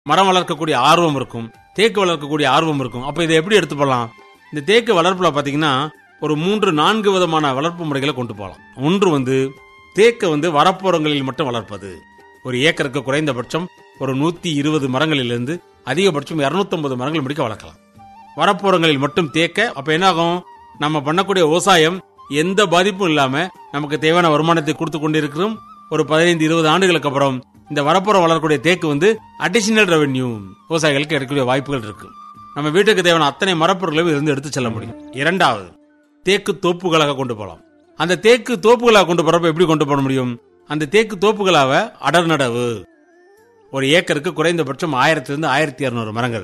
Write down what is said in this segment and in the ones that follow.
மரம் வளர்க்கக்கூடிய ஆர்வம் இருக்கும், தேக்கு வளர்க்கக்கூடிய ஆர்வம் இருக்கும். அப்ப இதை எப்படி எடுத்து போகலாம்? இந்த தேக்கு வளர்ப்புல பாத்தீங்கன்னா ஒரு 3-4 விதமான வளர்ப்பு முறைகளை கொண்டு போகலாம். ஒன்று தேக்கு வரப்புறங்களில் மட்டும் வளர்ப்பது. ஒரு ஏக்கருக்கு குறைந்தபட்சம் ஒரு 120 மரங்களிலிருந்து அதிகபட்சம் 250 மரங்கள் முடிக்க வளர்க்கலாம். வரப்புறங்களில் மட்டும் தேக்க. அப்ப என்ன ஆகும்? நம்ம பண்ணக்கூடிய விவசாயம் எந்த பாதிப்பும் இல்லாம நமக்கு தேவையான வருமானத்தை கொடுத்து கொண்டிருக்கிறோம். ஒரு 15-20 ஆண்டுகளுக்கு அப்புறம் இந்த வரப்புறம் வளரக்கூடிய தேக்கு அடிஷனல் ரெவென்யூ விவசாயிகளுக்கு கிடைக்கக்கூடிய வாய்ப்புகள் இருக்கு. நம்ம வீட்டுக்கு தேவையான அத்தனை மரப்பொருட்களையும் இருந்து எடுத்து செல்ல முடியும். இரண்டாவது, தேக்கு தோப்புகளாக கொண்டு போகலாம். அந்த தேக்கு தோப்புகளாக கொண்டு போறப்ப எப்படி கொண்டு போக முடியும்? அந்த தேக்கு தோப்புகளாக அடர் நடவு. ஒரு ஏக்கருக்கு குறைந்தபட்சம் 1000 to 1200 மரங்கள்.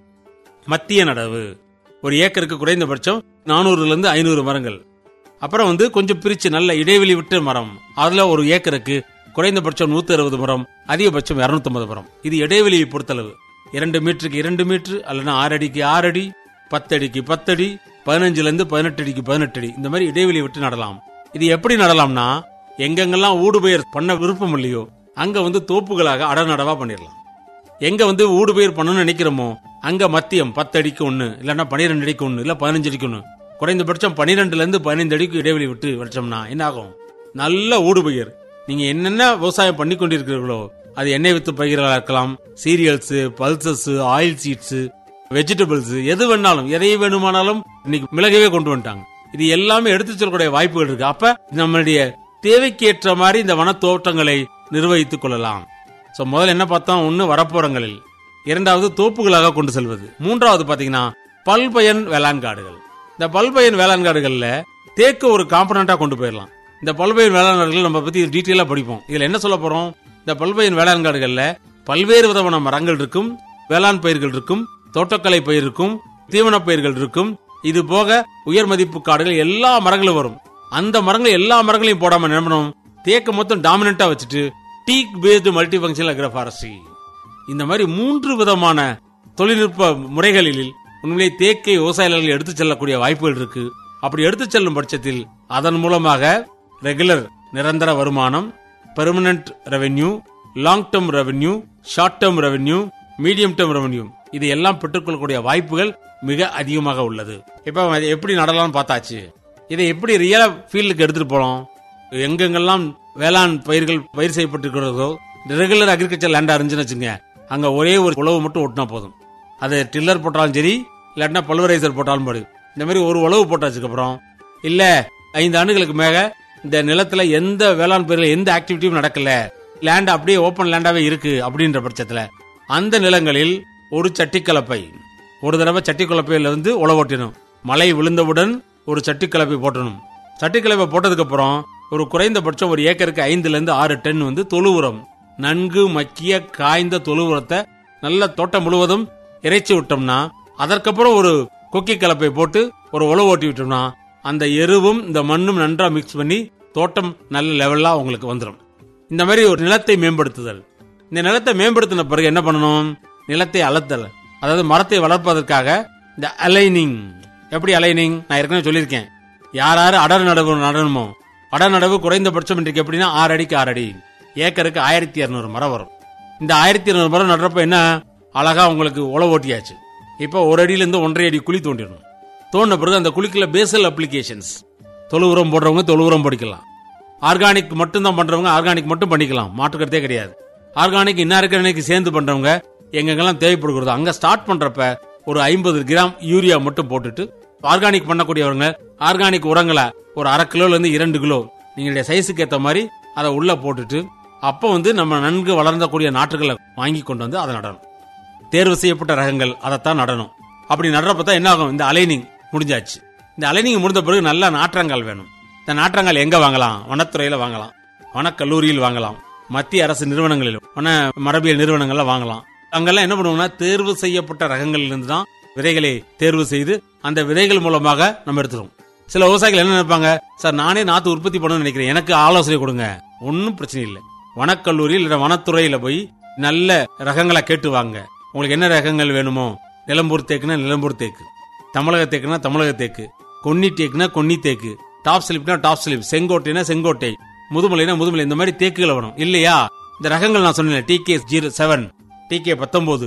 மத்திய நடவு ஒரு ஏக்கருக்கு குறைந்தபட்சம் 400 to 500 மரங்கள். அப்புறம் கொஞ்சம் பிரிச்சு நல்ல இடைவெளி விட்டு மரம். அதுல ஒரு ஏக்கருக்கு குறைந்தபட்சம் 160 மரம், அதிகபட்சம் 250 மரம். இது இடைவெளியை பொறுத்தளவு. 2 மீட்டருக்கு 2 மீட்டர், அல்லனா 6 அடிக்கு 6 அடி, 10 அடிக்கு 10 அடி, 15 to 18 அடிக்கு 18 அடி, இந்த மாதிரி இடைவெளி விட்டு நடலாம். இது எப்படி நடலாம்னா, எங்கெங்கெல்லாம் ஊடுபயிர் பண்ண விருப்பம் இல்லையோ அங்க தோப்புகளாக அடநடவா பண்ணிடலாம். எங்க ஊடுபயிர் பண்ணணும்னு நினைக்கிறோமோ அங்க மத்தியம் 10 அடிக்கு 1, இல்லன்னா 12 அடிக்கு 1, இல்ல 15 அடிக்கு 1, குறைந்தபட்சம் 12 to 15 அடிக்கு இடைவெளி விட்டு வச்சோம்னா என்ன ஆகும்? நல்ல ஊடுபயிர். நீங்க என்னென்ன விவசாயம் பண்ணி கொண்டிருக்கிறீர்களோ, அது எண்ணெய் வித்து பயிர்களாக இருக்கலாம், serials, pulses, oil seeds, vegetables, எது வேணாலும், எதை வேணுமானாலும் இன்னைக்கு மிளகவே கொண்டு வந்துட்டாங்க. இது எல்லாமே எடுத்து செல்லக்கூடிய வாய்ப்புகள் இருக்கு. அப்ப நம்மளுடைய தேவைக்கு ஏற்ற மாதிரி இந்த வனத்தோட்டங்களை நிர்வகித்துக் கொள்ளலாம். முதல்ல என்ன பார்த்தோம்? ஒன்னு வரப்புறங்களில், இரண்டாவது தோப்புகளாக கொண்டு செல்வது, மூன்றாவது பாத்தீங்கன்னா பல்பயன் வேளாண் காடுகள். இந்த பல்பயன் வேளாண் காடுகள்ல தேக்கு ஒரு காம்பனண்டா கொண்டு போயிடலாம். இந்த பல்பயன் வேளாண் காடுகள் நம்ம பத்தி டீட்டெயிலா படிப்போம். இதுல என்ன சொல்ல போறோம்? இந்த பல்பயன் வேளாண் காடுகள்ல பல்வேறு விதமான மரங்கள் இருக்கும், வேளாண் பயிர்கள் இருக்கும், தோட்டக்கலை பயிர் இருக்கும், தீவன பயிர்கள் இருக்கும். இது போக உயர் மதிப்பு காடுகள் எல்லா மரங்களும் வரும். அந்த மரங்கள் எல்லா மரங்களையும் போடாம என்ன பண்ணணும்? தேக்க மொத்தம் டாமினண்டா வச்சுட்டு டீக் பேஸ்டு மல்டி ஃபங்க்ஷனல் அக்ரோஃபாரஸ்ட்ரி, இந்த மாதிரி 3 விதமான தொழில்நுட்ப முறைகளில் உண்மையிலே தேக்கை விவசாயிகள் எடுத்து செல்லக்கூடிய வாய்ப்புகள் இருக்கு. அப்படி எடுத்து செல்லும் பட்சத்தில் அதன் மூலமாக ரெகுலர் நிரந்தர வருமானம், permanent revenue, long term revenue, short term revenue, medium term revenue, இது எல்லாம் பெற்றுக்கொள்ளக்கூடிய வாய்ப்புகள் மிக அதிகமாக உள்ளது. இப்ப எப்படி நடலாம்னு பார்த்தாச்சு. இதை எப்படி ரியல் ஃபீல்டுக்கு எடுத்துட்டு போறோம்? எங்கெங்கெல்லாம் வேளாண் பயிர்கள் பயிர் செய்யப்பட்டிருக்கிறதோ, ரெகுலர் அக்ரிகல்ச்சர் லேண்டா இருந்துச்சுன்னு வச்சுங்க, அங்க ஒரே ஒரு உழவு மட்டும் ஓட்டினா போதும். அது டில்லர் போட்டாலும் சரி, இல்லாட்டினா பல்வரைசர் போட்டாலும் போது. இந்த மாதிரி ஒரு உழவு போட்டாச்சுக்கு அப்புறம் இல்ல 5 ஆண்டுகளுக்கு மேல இந்த நிலத்துல எந்த வேளாண் பயிர்கள் எந்த ஆக்டிவிட்டியும் நடக்கல, லேண்ட் அப்படியே ஓபன் லேண்டாவே இருக்கு அப்படின்ற பட்சத்துல அந்த நிலங்களில் ஒரு சட்டிக்கலப்பை, ஒரு தடவை சட்டிக்கலப்பையில உழவோட்டணும். மழை விழுந்தவுடன் ஒரு சட்டிக்கலப்பை போட்டணும். சட்டிக்கலப்பை போட்டதுக்கு அப்புறம் ஒரு குறைந்தபட்சம் ஒரு ஏக்கருக்கு 5 to 6 டன் தொழு உரம், நன்கு மக்கிய காய்ந்த தொழு உரத்தை நல்ல தோட்டம் முழுவதும் இறைச்சி விட்டோம்னா, அதற்கப்புறம் ஒரு கொக்கி கலப்பை போட்டு ஒரு உழவு ஓட்டி விட்டோம்னா, அந்த எருவும் இந்த மண்ணும் நன்றா மிக்ஸ் பண்ணி தோட்டம் நல்ல லெவலா உங்களுக்கு வந்துடும். இந்த மாதிரி ஒரு நிலத்தை மேம்படுத்துதல். இந்த நிலத்தை மேம்படுத்தின பிறகு என்ன பண்ணணும்? நிலத்தை அளத்தல், அதாவது மரத்தை வளர்ப்பதற்காக இந்த அலைனிங். எப்படி அலைனிங்? நான் ஏற்கனவே சொல்லியிருக்கேன். யார் அடர் நடவு நடணுமோ, அடர் நடவு குறைந்தபட்சம் இன்றைக்கு எப்படின்னா 6 அடிக்கு 6 அடி, ஏக்கருக்கு 1200 மரம் வரும். இந்த 1200 மரம் நடுறப்ப என்ன அழகா உங்களுக்கு உழவு ஓட்டியாச்சு. இப்ப 1 அடியிலிருந்து 1.5 அடி குழி தோண்டிடணும். தோண்டின பிறகு அந்த குழிக்குள்ள பேசல் அப்ளிகேஷன்ஸ், தொழு உரம் போடுறவங்க தொழு உரம் படிக்கலாம். ஆர்கானிக் மட்டும் தான் பண்றவங்க ஆர்கானிக் மட்டும் பண்ணிக்கலாம், மாற்றுக்கிறதே கிடையாது. ஆர்கானிக் இன்னாருக்கு சேர்ந்து பண்றவங்க எங்கெங்கெல்லாம் தேவைப்படுகிறதோ அங்க ஸ்டார்ட் பண்றப்ப ஒரு 50 கிராம் யூரியா மட்டும் போட்டுட்டு, ஆர்கானிக் பண்ணக்கூடியவங்க ஆர்கானிக் உரங்களை ஒரு 1/2 கிலோல இருந்து 2 கிலோ நீங்களுடைய சைஸுக்கு ஏற்ற மாதிரி அதை உள்ள போட்டுட்டு, அப்ப நம்ம நன்கு வளர்ந்தக்கூடிய நாற்றுகளை வாங்கி கொண்டு வந்து அதை நடணும். தேர்வு செய்யப்பட்ட ரகங்கள் அதைத்தான் நடணும். அப்படி நடுறப்பதான் என்ன ஆகும்? இந்த அலைனிங் முடிஞ்சாச்சு. இந்த அலைனிங் முடிந்த பிறகு நல்ல நாற்றங்கள் வேணும். இந்த நாற்றங்கள் எங்க வாங்கலாம்? வனத்துறையில வாங்கலாம், வனக்கல்லூரியில் வாங்கலாம், மத்திய அரசு நிறுவனங்களில், வன மரபியல் நிறுவனங்கள்ல வாங்கலாம். அங்கெல்லாம் என்ன பண்ணுவாங்கன்னா, தேர்வு செய்யப்பட்ட ரகங்களில் இருந்து தான் விதைகளை தேர்வு செய்து அந்த விதைகள் மூலமாக நம்ம எடுத்துரும். சில விவசாயிகள் என்ன நினைப்பாங்க, சார் நானே நாத்து உற்பத்தி பண்ணணும்னு நினைக்கிறேன், எனக்கு ஆலோசனை கொடுங்க. ஒன்னும் பிரச்சனை இல்லை. வனக்கல்லூரியில் இல்ல வனத்துறையில போய் நல்ல ரகங்களை கேட்டு வாங்க. உங்களுக்கு என்ன ரகங்கள் வேணுமோ, நிலம்பூர் தேக்குனா நிலம்பூர் தேக்கு, தமிழக தேக்குனா தமிழக தேக்கு, கொன்னி தேக்குனா கொன்னி தேக்கு, top ஸ்லிப்னா top slip, செங்கோட்டைனா Sengottai, முதுமலைனா Mudumalai, இந்த மாதிரி தேக்குகளை வேணும் இல்லையா? இந்த ரகங்கள் நான் சொன்னேன், TK07, TK19,